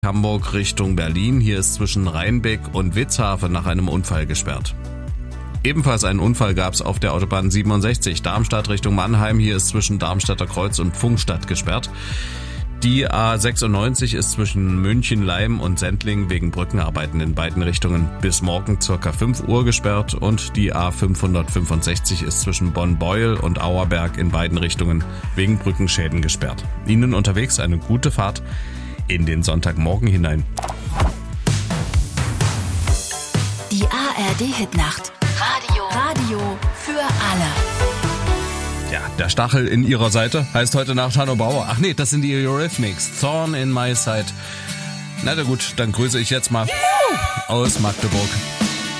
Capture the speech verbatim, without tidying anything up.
Hamburg Richtung Berlin. Hier ist zwischen Rheinbeck und Witzhafen nach einem Unfall gesperrt. Ebenfalls einen Unfall gab es auf der Autobahn siebenundsechzig, Darmstadt Richtung Mannheim. Hier ist zwischen Darmstadter Kreuz und Pfungstadt gesperrt. Die A sechsundneunzig ist zwischen München, Leim und Sendling wegen Brückenarbeiten in beiden Richtungen bis morgen ca. fünf Uhr gesperrt. Und die A fünfhundertfünfundsechzig ist zwischen Bonn-Beuel und Auerberg in beiden Richtungen wegen Brückenschäden gesperrt. Ihnen unterwegs eine gute Fahrt in den Sonntagmorgen hinein. Die A R D-Hitnacht. Radio. Radio für alle. Ja, der Stachel in ihrer Seite heißt heute Nacht Hanno Bauer. Ach nee, das sind die Eurythmics. Thorn in my side. Na gut, dann grüße ich jetzt mal aus Magdeburg.